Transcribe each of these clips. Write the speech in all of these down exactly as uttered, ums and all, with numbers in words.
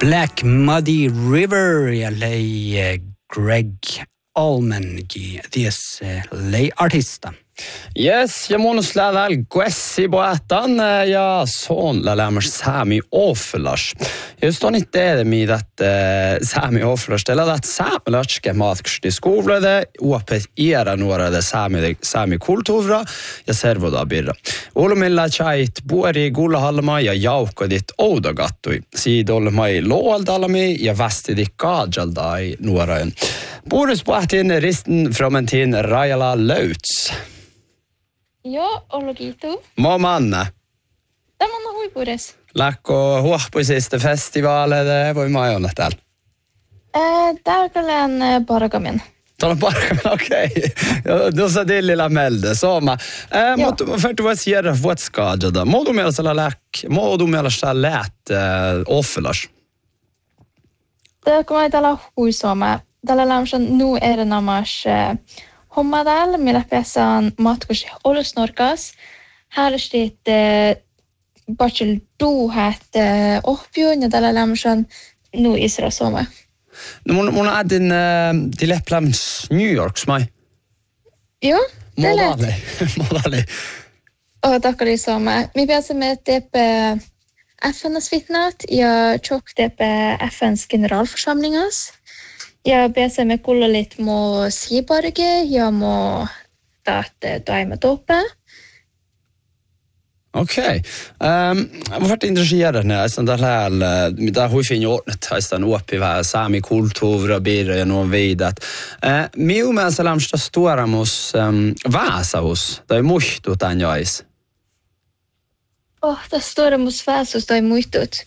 Black Muddy River ja lei Greg Allman gi dies lei artista. Yes, ja munus lähdäl Guessi poetan ja son lälämmäs Sami Oflas. Just on inte det med att Sami Oflas det lädat saamelatske matksti skovlade uopet era några det sami sami kulttuura ja servoda birra. Olumilla chait buori gullahalma ja jaukadit oudagattui. Siidolle mai loaldalami ja vastidi kaajaldai nuoraen. Boris poetin risten fromentin Rajala Lauts. Joo, ollut kiitos. Mä Manne. Tämä on huipuudessa. Läkko huohpuisista festivaaleita, voi mä olla täällä? Äh, täällä on Parkamen. Täällä on Parkamen, okej. Okay. Då sa det lilla melde, sama. Äh, ja. Mutta för att du var säga vad skadade. Må du med oss alla läck, må du med oss alla lät offerlas? Det kommer täällä huisoma. Täällä lämsen nu är det namns hommadal, millä pesään matkus olusnorkas. Härligt bachel duhat ohpion ja tällä lämsen nu isra soma. No mun mun adin till Lepplams New Yorks mai. Joo, Modale. Modale. Och tackar soma. Mi pääsemme tepe F N:s vittnat ja tjock tepe F N:s generalförsamlingas. Ja pääsemme kuulla lite mo sibarge ja mo tahte toima toppe. Okej. Ehm vad vart intresserad när sånt där här där hur fin ordnet hästan uppe i sami kultur och bidra och någon vidat. Eh miu med salamsta stora mos vasa hos. Det är mycket utan jais. Åh, det stora mos vasa står mycket.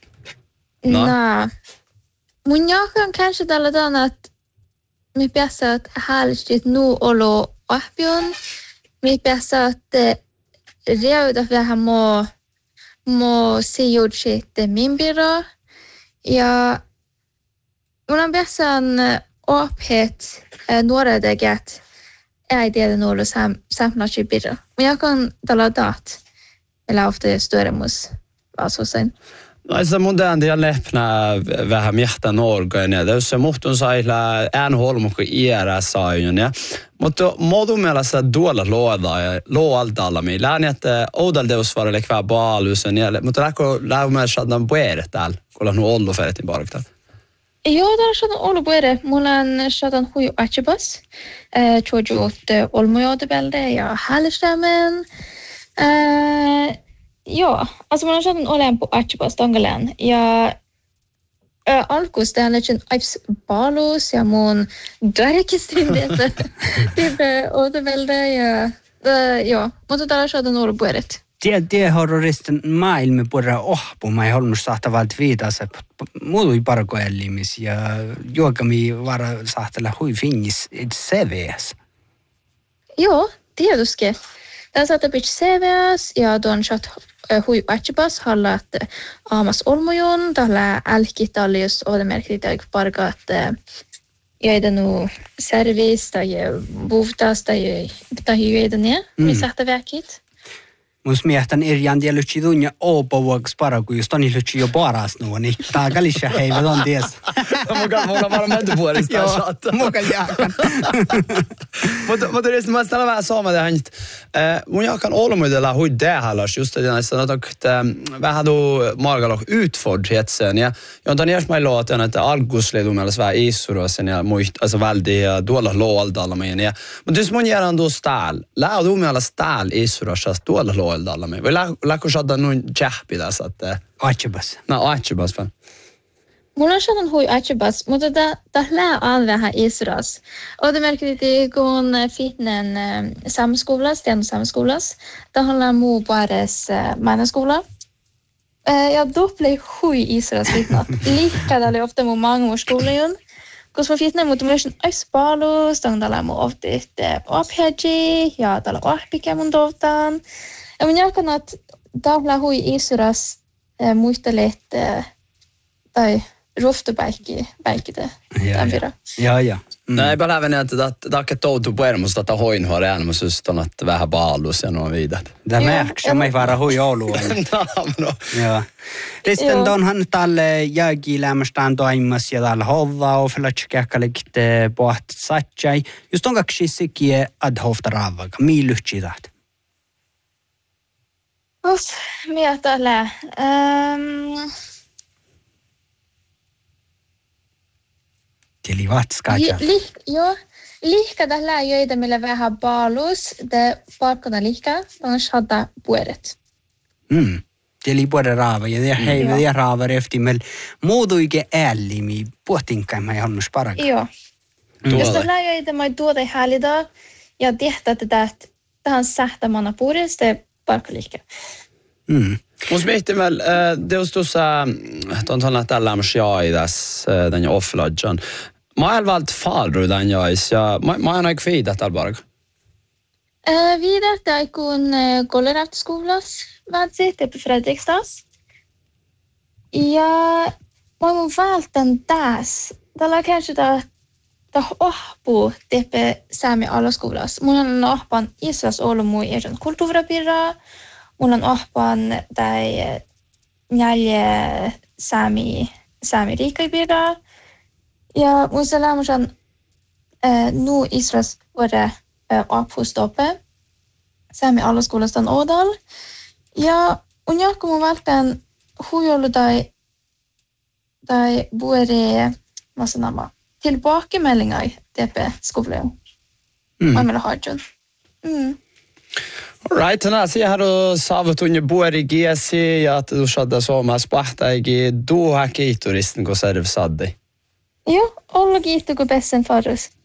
Nej. Mun jakan kanske tällä tavalla, että me pääsee, että häälisesti nu olo ahpion. Me pääsee, että reuda vähän mo, mo sijoitseette min byrå. Ja mun on pääsään ophet nuora tekijät ei tiedä nuolla samlaisi byrå. Mun jakan tällä taat. Eller ofta större mus vasosen. Alltså modern det läppna vähän miestä norgain ja tässä muhtun sailla en holmuko era sain ja mutta modumela duola loada ja loaldalla mi lään että oudaldeus var eller kvar balusen ja mutta läkko läumä shadan puere täällä kun nu ollu feretin barkta. Joo, täällä shadan ollu puere. Mulla on shadan huju achibas. Eh chojuot olmojodebelde ja hälstämen. Eh Joo, alltså man har satt en olen på Archibald Stangalan. Ja äh, alkus det är en aips balus ja mun dörrekistrin det. Det och väl det ja. Ja, mutta täällä saadaan olla puolet. Det det har resten mail med bara oh på mig har nog satt valt vidare så mudu i parkoellimis ja juokami vara sahtella hui finnis C V S. Joo, tietysti. Tää saattaa pitää C V S ja don chat hui Archibas hallat aamas olmojon tällä älkitalius och det märkligt jag bara att jag är nu service tai buvtas tai tai jag är det med sätta verket. Mus miehtan irjan dia luci dunja opavax para kun just on luci jo paras nu niin tää kalisha hei vedon ties. Muka muka bara med på det där chat. Muka jakan. Mutta mutta det är mest alla samma det hänt. Eh mun jakan olmodella hur det hallas just det nästan att vad hade Margaloch utfordrigheten ja. Jag tar ner mig låten att algusledum eller så isurosen ja muist alltså väldigt dåligt låld alla men ja. Men du smun gör ändå stall. Lär du med alla stall isurosa dåligt låld alla men. Vill jag köra någon jäppi där så att Archibas. Nej, Archibas fan. Mulla on saanut hui Archibas, mutta tämä lää on vähän Israels. Och det märker lite kun fitnen samskolas, den samskolas. Det handlar mu bares mannaskola. Ja, då blev hui Israels fitnat. Likadant ofta mu mangorskolan. Koska fitnen mutta myös aispalus, tangdalla mu ofta ett ophaji, ja tällä ohpike mun dovtaan. Ja mun jakan att tavla hui Israels muistelet tai roftepäikki päikkite. Ja, ja. Ja, ja. Nej, bara även att det toutu puermus tätä hoinhoa reaalmuusyston, että vähän baalus ja nuo viidat. Tämä märks, ja me vara hui oluun. No, Joo. Sitten onhan tälle jääkilämästään toimas ja täällä hovaa och flatskääkkälikt pohti satsai. Just on kaksi sikiä ad hofta raavaka. Miilyhtsi tahti? Uff, mitä tällä? Um... Eli vatskaja. Li, joo, lihka tällä joita millä vähän baalus, det palkana lihka, on shadda puolet. Mm. Eli puolet raava, ja det heive ja raava refti meil muuduike ällimi puhtinkaima ja honnus paraka. Joo. Mm. Jos tällä joita mä tuoda häälida ja tehtä tätä, tähän sähtämana puolet, det palkana lihka. Mm. Mus mihtimäl, det on tuossa, tuon sanoo tällä myös jai tässä, tämän jo offlodjan. Mä en valt falru den jais, ja mä en aika viidat tällä barga. Uh, vidare kun uh, Golleravskolas vadsi, tepe Fredriksdags. Ja mä mun valtan taas. Tällä on kanske tämä ohpu tepe Sami alaskolas. Mulla on ohpan Israels ollut muu erän kulttuurapirra. Mulla on ohpan tai njälje Sami, Sami riikaipirra. Ja mun selämusan äh, nu Israels vuode äh, aphustoppe Sami alaskolastan Ådal. Ja mun jakko mun välttäen huijollu tai tai vuode massa nama tillbakemeldingar tepe skolan. Mm. Mä meillä harjoin. Mm. Right, tänään siihen on saavut unje buori giesi ja että du sadda somas pahtaikin duha kiituristen kun serv saddi. Joo, olla kiittu kun pessen farus.